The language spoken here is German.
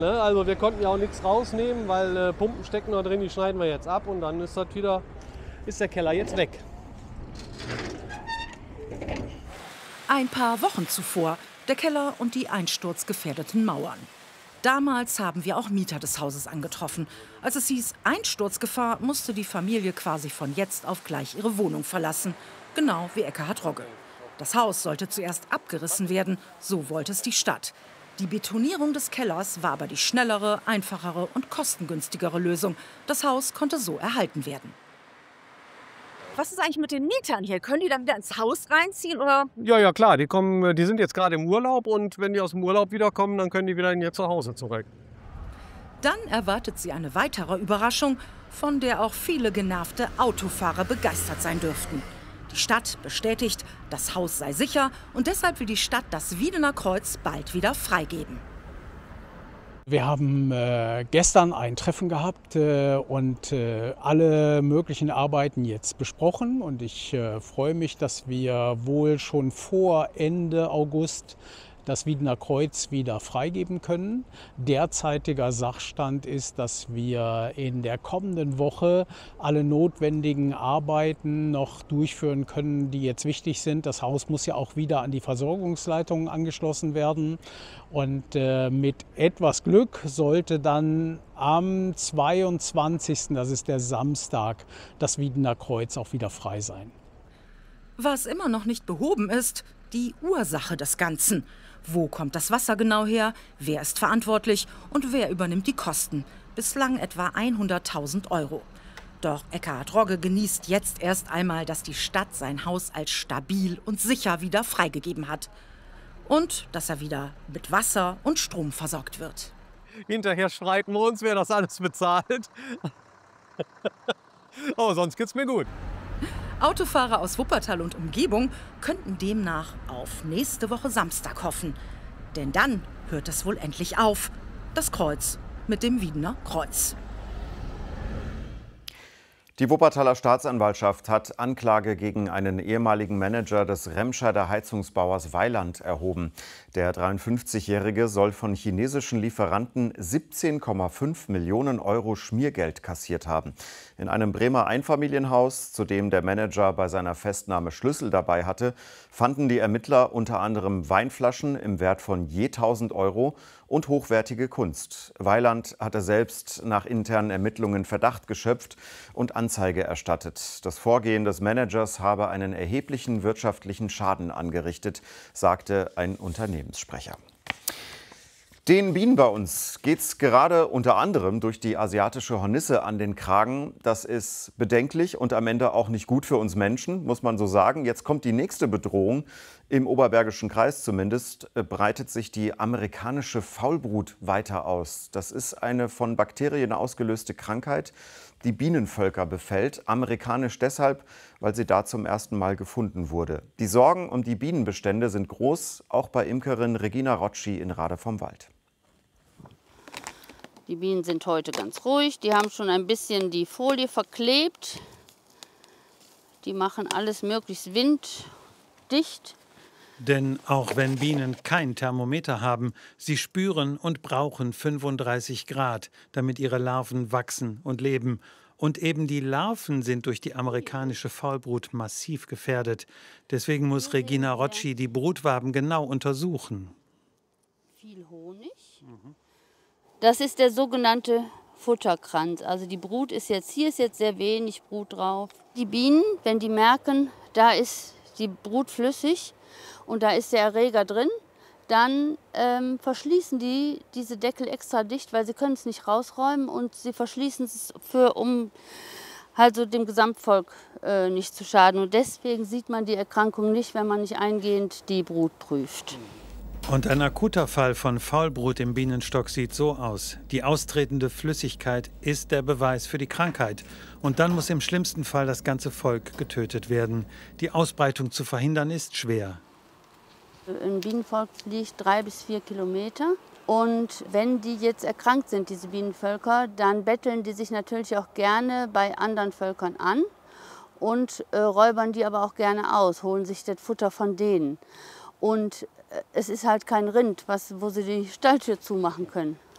Ne, also wir konnten ja auch nichts rausnehmen, weil Pumpen stecken da drin, die schneiden wir jetzt ab und dann ist der Keller jetzt weg. Ein paar Wochen zuvor der Keller und die einsturzgefährdeten Mauern. Damals haben wir auch Mieter des Hauses angetroffen. Als es hieß Einsturzgefahr, musste die Familie quasi von jetzt auf gleich ihre Wohnung verlassen. Genau wie Ekkehard Rogge. Das Haus sollte zuerst abgerissen werden, so wollte es die Stadt. Die Betonierung des Kellers war aber die schnellere, einfachere und kostengünstigere Lösung. Das Haus konnte so erhalten werden. Was ist eigentlich mit den Mietern hier? Können die dann wieder ins Haus reinziehen, oder? Ja, klar, die sind jetzt gerade im Urlaub und wenn die aus dem Urlaub wiederkommen, dann können die wieder in ihr Zuhause zurück. Dann erwartet sie eine weitere Überraschung, von der auch viele genervte Autofahrer begeistert sein dürften. Die Stadt bestätigt, das Haus sei sicher und deshalb will die Stadt das Wiedener Kreuz bald wieder freigeben. Wir haben gestern ein Treffen gehabt und alle möglichen Arbeiten jetzt besprochen. Und ich freue mich, dass wir wohl schon vor Ende August das Wiedener Kreuz wieder freigeben können. Derzeitiger Sachstand ist, dass wir in der kommenden Woche alle notwendigen Arbeiten noch durchführen können, die jetzt wichtig sind. Das Haus muss ja auch wieder an die Versorgungsleitungen angeschlossen werden. Und mit etwas Glück sollte dann am 22., das ist der Samstag, das Wiedener Kreuz auch wieder frei sein. Was immer noch nicht behoben ist, die Ursache des Ganzen. Wo kommt das Wasser genau her? Wer ist verantwortlich? Und wer übernimmt die Kosten? Bislang etwa 100.000 €. Doch Ekkehard Rogge genießt jetzt erst einmal, dass die Stadt sein Haus als stabil und sicher wieder freigegeben hat. Und dass er wieder mit Wasser und Strom versorgt wird. Hinterher streiten wir uns, wer das alles bezahlt. Aber sonst geht's mir gut. Autofahrer aus Wuppertal und Umgebung könnten demnach auf nächste Woche Samstag hoffen. Denn dann hört es wohl endlich auf. Das Kreuz mit dem Wiedener Kreuz. Die Wuppertaler Staatsanwaltschaft hat Anklage gegen einen ehemaligen Manager des Remscheider Heizungsbauers Weiland erhoben. Der 53-Jährige soll von chinesischen Lieferanten 17,5 Millionen € Schmiergeld kassiert haben. In einem Bremer Einfamilienhaus, zu dem der Manager bei seiner Festnahme Schlüssel dabei hatte, fanden die Ermittler unter anderem Weinflaschen im Wert von je 1.000 € und hochwertige Kunst. Weiland hatte selbst nach internen Ermittlungen Verdacht geschöpft und Anzeige erstattet. Das Vorgehen des Managers habe einen erheblichen wirtschaftlichen Schaden angerichtet, sagte ein Unternehmenssprecher. Den Bienen bei uns geht's gerade unter anderem durch die asiatische Hornisse an den Kragen. Das ist bedenklich und am Ende auch nicht gut für uns Menschen, muss man so sagen. Jetzt kommt die nächste Bedrohung. Im Oberbergischen Kreis zumindest breitet sich die amerikanische Faulbrut weiter aus. Das ist eine von Bakterien ausgelöste Krankheit, die Bienenvölker befällt. Amerikanisch deshalb, weil sie da zum ersten Mal gefunden wurde. Die Sorgen um die Bienenbestände sind groß, auch bei Imkerin Regina Rocci in Rade vom Wald. Die Bienen sind heute ganz ruhig. Die haben schon ein bisschen die Folie verklebt. Die machen alles möglichst winddicht. Denn auch wenn Bienen kein Thermometer haben, sie spüren und brauchen 35 Grad, damit ihre Larven wachsen und leben. Und eben die Larven sind durch die amerikanische Faulbrut massiv gefährdet. Deswegen muss Regina Rocci die Brutwaben genau untersuchen. Viel Honig. Das ist der sogenannte Futterkranz. Also die Brut ist jetzt, hier ist jetzt sehr wenig Brut drauf. Die Bienen, wenn die merken, da ist die Brut flüssig und da ist der Erreger drin, dann verschließen die diese Deckel extra dicht, weil sie können es nicht rausräumen und sie verschließen es um halt so dem Gesamtvolk nicht zu schaden. Und deswegen sieht man die Erkrankung nicht, wenn man nicht eingehend die Brut prüft. Und ein akuter Fall von Faulbrut im Bienenstock sieht so aus. Die austretende Flüssigkeit ist der Beweis für die Krankheit. Und dann muss im schlimmsten Fall das ganze Volk getötet werden. Die Ausbreitung zu verhindern ist schwer. Ein Bienenvolk fliegt 3 bis 4 Kilometer. Und wenn die jetzt erkrankt sind, diese Bienenvölker, dann betteln die sich natürlich auch gerne bei anderen Völkern an und räubern die aber auch gerne aus, holen sich das Futter von denen. Und es ist halt kein Rind, wo sie die Stalltür zumachen können.